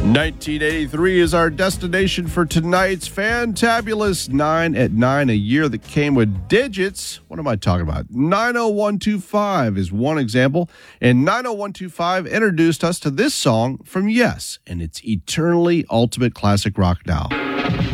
1983 is our destination for tonight's fantabulous 9 at 9, a year that came with digits. What am I talking about? 90125 is one example, and 90125 introduced us to this song from Yes, and it's eternally ultimate classic rock now.